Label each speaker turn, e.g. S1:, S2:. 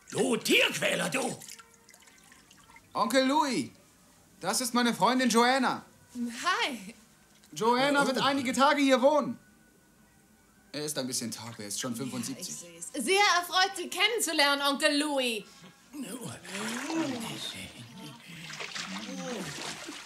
S1: Du Tierquäler, du!
S2: Onkel Louis, das ist meine Freundin Joanna.
S3: Hi.
S2: Joanna wird einige Tage hier wohnen. Er ist ein bisschen taub, er ist schon 75.
S3: Ich sehe es. Sehr erfreut, Sie kennenzulernen, Onkel Louis.